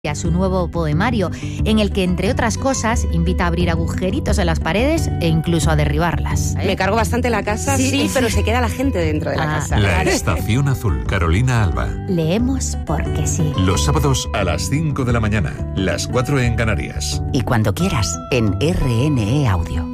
a su nuevo poemario, en el que, entre otras cosas, invita a abrir agujeritos en las paredes e incluso a derribarlas. Me cargo bastante la casa, sí, pero se queda la gente dentro de la casa. La Estación Azul, Carolina Alba. Leemos porque sí. Los sábados a las 5 de la mañana, las 4 en Canarias. Y cuando quieras, en RNE Audio.